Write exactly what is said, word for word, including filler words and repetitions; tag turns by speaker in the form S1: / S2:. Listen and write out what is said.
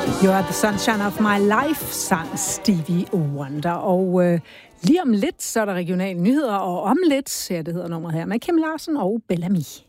S1: You are the sunshine of my life, sang Stevie Wonder. Og øh, lige om lidt, så er der regionale nyheder, og om lidt, ja, det hedder nummeret her, med Kim Larsen og Bellamy.